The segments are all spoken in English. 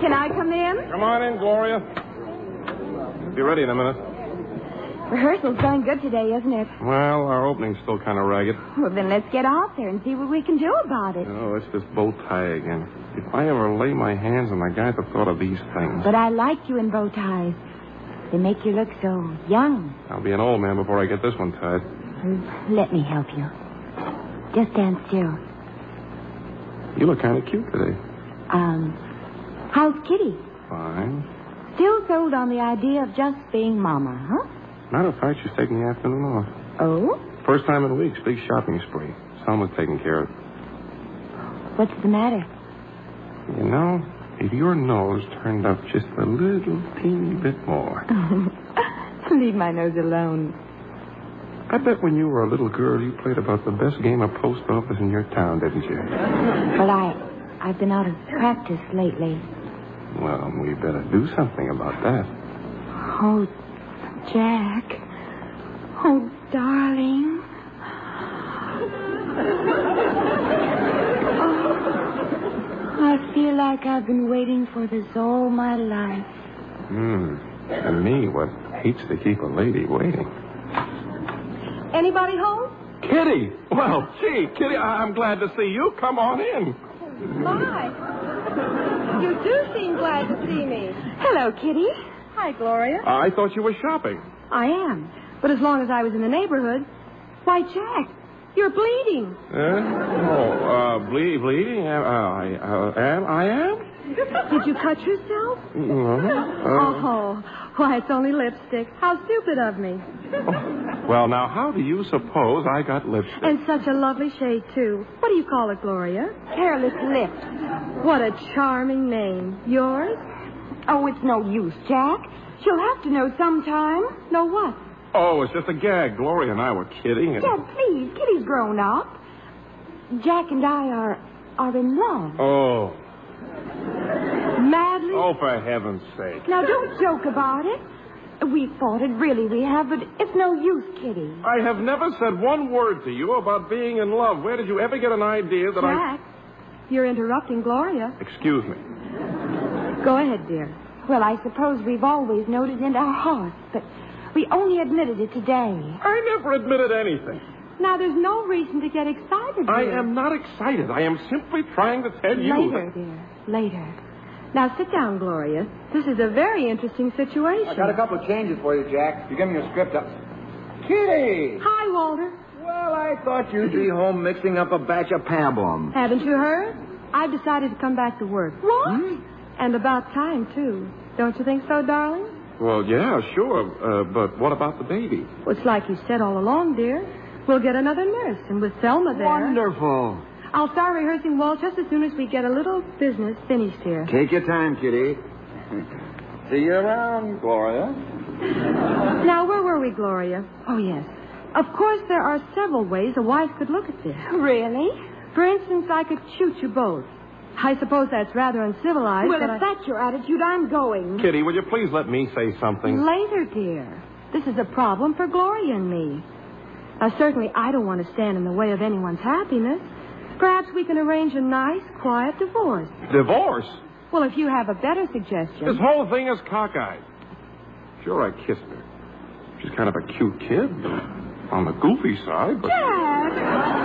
Can I come in? Come on in, Gloria. Be ready in a minute. Rehearsal's going good today, isn't it? Well, our opening's still kind of ragged. Well, then let's get out there and see what we can do about it. Oh, it's this bow tie again. If I ever lay my hands on the guy that thought of these things. But I like you in bow ties. They make you look so young. I'll be an old man before I get this one tied. Let me help you. Just stand still. You look kind of cute today. How's Kitty? Fine. Still sold on the idea of just being Mama, huh? Matter of fact, she's taking the afternoon off. Oh? First time in weeks, big shopping spree. Selma's taking care of it. What's the matter? You know, if your nose turned up just a little teeny bit more. Leave my nose alone. I bet when you were a little girl, you played about the best game of post office in your town, didn't you? Well, I've been out of practice lately. Well, we better do something about that. Oh, Jack. Oh, darling. Oh, I feel like I've been waiting for this all my life. And me, what hates to keep a lady waiting. Anybody home? Kitty! Well, gee, Kitty, I'm glad to see you. Come on in. My. You do seem glad to see me. Hello, Kitty. Hi, Gloria. I thought you were shopping. I am. But as long as I was in the neighborhood. Why, Jack, you're bleeding. Bleeding? I am? Did you cut yourself? No. Why, it's only lipstick. How stupid of me. Well, now, how do you suppose I got lipstick? And such a lovely shade, too. What do you call it, Gloria? Careless lips. What a charming name. Yours? Oh, it's no use, Jack. She'll have to know sometime. Know what? Oh, it's just a gag. Gloria and I were kidding. Dad, please. Kitty's grown up. Jack and I are in love. Oh. Madly? Oh, for heaven's sake. Now, don't joke about it. We fought it, really we have, but it's no use, Kitty. I have never said one word to you about being in love. Where did you ever get an idea that Jack, you're interrupting Gloria. Excuse me. Go ahead, dear. Well, I suppose we've always known it in our hearts, but we only admitted it today. I never admitted anything. Now, there's no reason to get excited, dear. I am not excited. I am simply trying to tell you. Later, dear. Later. Now, sit down, Gloria. This is a very interesting situation. I got a couple of changes for you, Jack. You give me your script up. Kitty! Hi, Walter. Well, I thought you'd be home mixing up a batch of pablum. Haven't you heard? I've decided to come back to work. What? And about time, too. Don't you think so, darling? Well, yeah, sure. But what about the baby? Well, it's like you said all along, dear. We'll get another nurse, and with Selma there... Wonderful. I'll start rehearsing Walt just as soon as we get a little business finished here. Take your time, Kitty. See you around, Gloria. Now, where were we, Gloria? Oh, yes. Of course, there are several ways a wife could look at this. Really? For instance, I could shoot you both. I suppose that's rather uncivilized, Well, but if that's your attitude, I'm going. Kitty, will you please let me say something? Later, dear. This is a problem for Gloria and me. Now, certainly, I don't want to stand in the way of anyone's happiness. Perhaps we can arrange a nice, quiet divorce. Divorce? Well, if you have a better suggestion. This whole thing is cockeyed. Sure, I kissed her. She's kind of a cute kid, on the goofy side, but... Jack!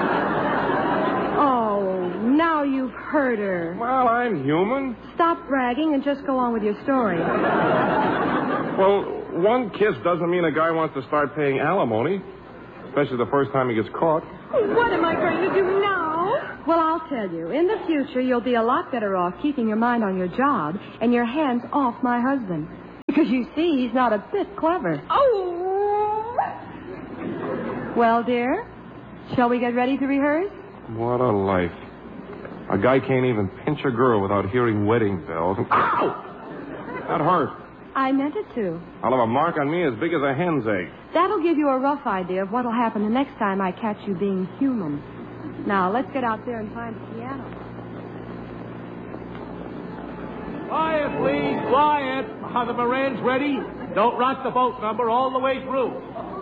Oh, now you've hurt her. Well, I'm human. Stop bragging and just go on with your story. Well, one kiss doesn't mean a guy wants to start paying alimony, especially the first time he gets caught. What am I going to do now? Well, I'll tell you. In the future, you'll be a lot better off keeping your mind on your job and your hands off my husband. Because you see, he's not a bit clever. Oh! Well, dear, shall we get ready to rehearse? What a life. A guy can't even pinch a girl without hearing wedding bells. Ow! That hurt. I meant it to. I'll have a mark on me as big as a hen's egg. That'll give you a rough idea of what'll happen the next time I catch you being human. Now, let's get out there and find the piano. Quiet, please, quiet. Are the Moran's ready? Don't rock the boat number all the way through.